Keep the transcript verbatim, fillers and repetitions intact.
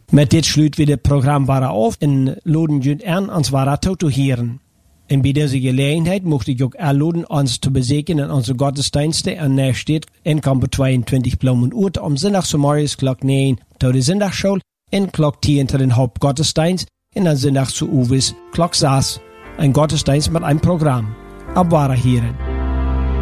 Met dit sluit we het programma Wara af en laden jullie aan ons Wara toe te horen. En bij deze gelegenheid mocht ik ook aanladen ons te bezoeken in onze godsdiensten en Nijstedt in kamper tweeëntwintig Bloemen-Oert om zondagsmorgens klok negen tot de zondagschool en klok tien tot den Hauptgottesdienst en dan zondags zu Uwes klok zes. Een gottesdienst met een programma. Ab Wara heren.